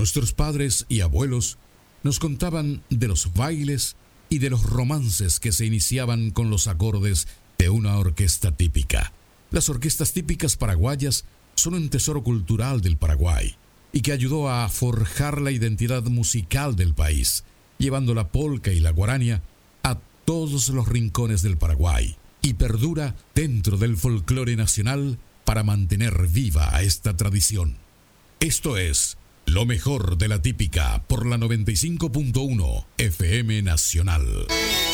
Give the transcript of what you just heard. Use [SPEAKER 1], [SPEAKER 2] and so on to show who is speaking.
[SPEAKER 1] Nuestros padres y abuelos nos contaban de los bailes y de los romances que se iniciaban con los acordes de una orquesta típica. Las orquestas típicas paraguayas son un tesoro cultural del Paraguay y que ayudó a forjar la identidad musical del país, llevando la polca y la guarania a todos los rincones del Paraguay, y perdura dentro del folclore nacional para mantener viva a esta tradición. Esto es lo mejor de la típica por la 95.1 FM Nacional.